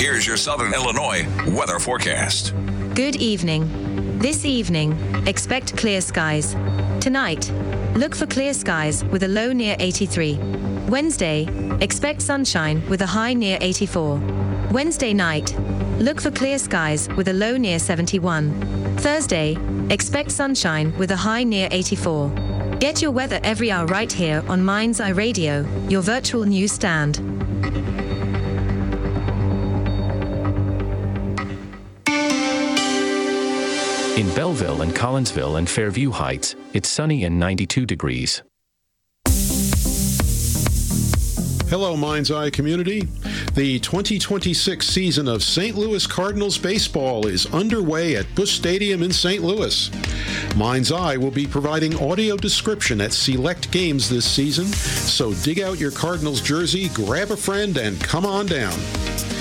Here's your Southern Illinois weather forecast. Good evening. This evening, expect clear skies. Tonight, look for clear skies with a low near 83. Wednesday, expect sunshine with a high near 84. Wednesday night, look for clear skies with a low near 71. Thursday, expect sunshine with a high near 84. Get your weather every hour right here on Mind's Eye Radio, your virtual news stand. In Belleville and Collinsville and Fairview Heights, it's sunny and 92 degrees. Hello, Mind's Eye community. The 2026 season of St. Louis Cardinals baseball is underway at Busch Stadium in St. Louis. Mind's Eye will be providing audio description at select games this season, so dig out your Cardinals jersey, grab a friend, and come on down.